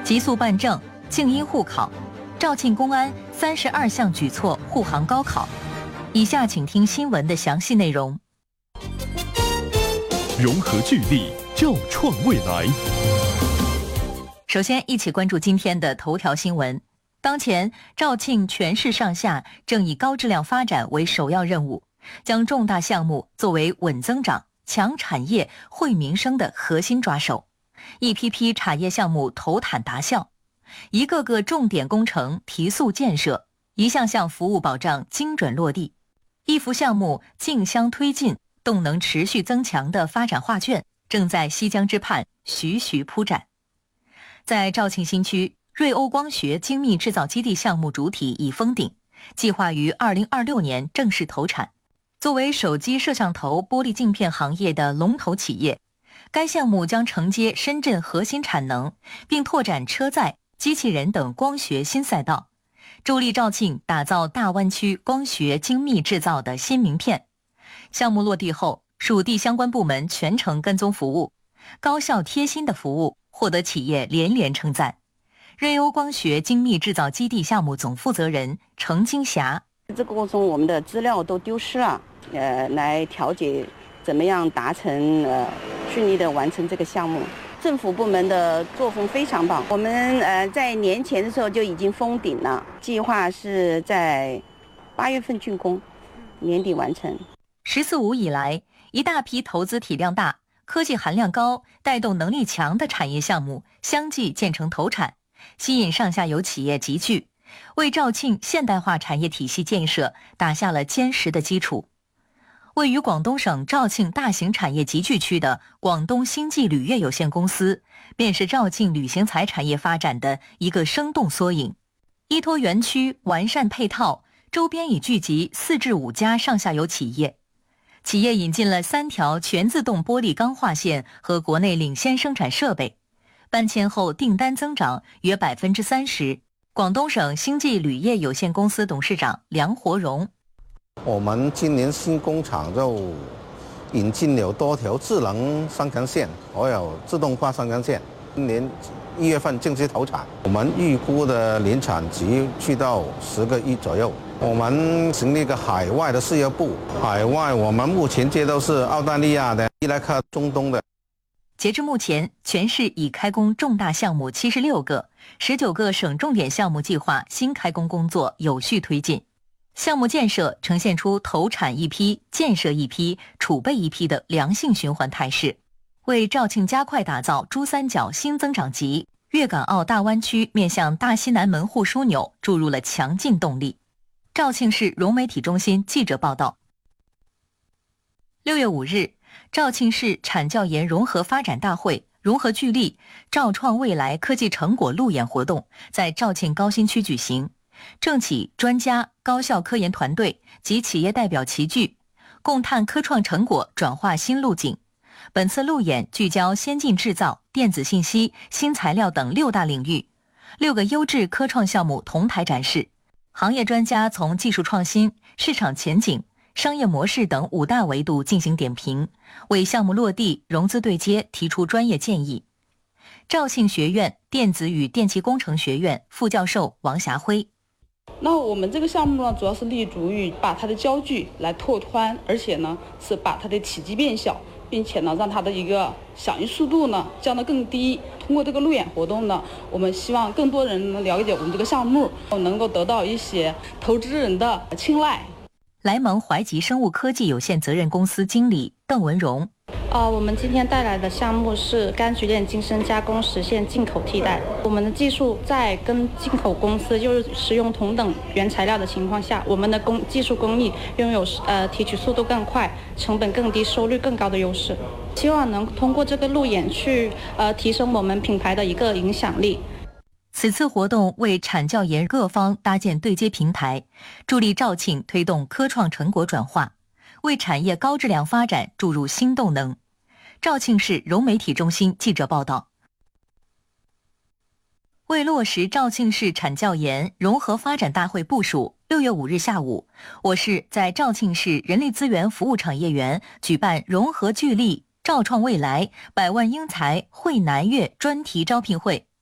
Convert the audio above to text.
急速办证，静音护考，肇庆公安32项举措护航高考。以下请听新闻的详细内容。 融合聚力，肇创未来。 首先，一起关注今天的头条新闻。当前，肇庆全市上下正以高质量发展为首要任务，将重大项目作为稳增长、强产业、惠民生的核心抓手，一批批产业项目投产达效，一个个重点工程提速建设，一项项服务保障精准落地，一幅项目竞相推进、动能持续增强的发展画卷正在西江之畔徐徐铺展。在肇庆新区，瑞欧光学精密制造基地项目主体已封顶，计划于2026年正式投产。作为手机摄像头玻璃镜片行业的龙头企业，该项目将承接深圳核心产能，并拓展车载、机器人等光学新赛道，助力肇庆打造大湾区光学精密制造的新名片。项目落地后，属地相关部门全程跟踪服务，高效贴心的服务获得企业连连称赞。瑞欧光学精密制造基地项目总负责人程金霞： 这个过程我们的资料都丢失了，来调解怎么样达成顺利的完成这个项目。政府部门的作风非常棒，我们在年前的时候就已经封顶了，计划是在8月份竣工，年底完成。 “14·5”以来，一大批投资体量大、科技含量高、带动能力强的产业项目相继建成投产，吸引上下游企业集聚，为肇庆现代化产业体系建设打下了坚实的基础。位于广东省肇庆大型产业集聚区的广东星际旅业有限公司，便是肇庆旅行财产业发展的一个生动缩影。依托园区完善配套，周边已聚集4至5家上下游企业。企业引进了3条全自动玻璃钢化线和国内领先生产设备，搬迁后订单增长约30%。广东省星际旅业有限公司董事长梁活荣： 我们今年新工厂就引进了多条智能生产线，还有自动化生产线。今年1月份正式投产，我们预估的年产值去到10个亿左右。我们成立一个海外的事业部，海外我们目前接都是澳大利亚的、伊拉克、中东的。 截至目前，全市已开工重大项目76个，19个省重点项目计划新开工工作有序推进。项目建设呈现出投产一批、建设一批、储备一批的良性循环态势，为肇庆加快打造珠三角新增长极、粤港澳大湾区面向大西南门户枢纽注入了强劲动力。肇庆市融媒体中心记者报道：6月5日，肇庆市产教研融合发展大会融合聚力，肇创未来科技成果路演活动在肇庆高新区举行。政企、专家、高校科研团队及企业代表齐聚，共探科创成果转化新路径。本次路演聚焦先进制造、电子信息、新材料等6大领域，6个优质科创项目同台展示。行业专家从技术创新、市场前景、商业模式等5大维度进行点评，为项目落地、融资对接提出专业建议。肇庆学院电子与电气工程学院副教授王霞辉： 那我们这个项目呢，主要是立足于把它的焦距来拓宽，而且呢是把它的体积变小，并且呢让它的一个响应速度呢降得更低。通过这个路演活动呢，我们希望更多人能了解我们这个项目，能够得到一些投资人的青睐。 莱蒙怀集生物科技有限责任公司经理邓文荣： 我们今天带来的项目是柑橘链精深加工，实现进口替代。我们的技术在跟进口公司就是使用同等原材料的情况下，我们的技术工艺拥有提取速度更快、成本更低、收率更高的优势。希望能通过这个路演去提升我们品牌的一个影响力。 此次活动为产教研各方搭建对接平台，助力肇庆推动科创成果转化，为产业高质量发展注入新动能。肇庆市融媒体中心记者报道：为落实肇庆市产教研融合发展大会部署，6月5日下午，我市在肇庆市人力资源服务产业园举办融合聚力、肇创未来、100万英才汇南粤专题招聘会。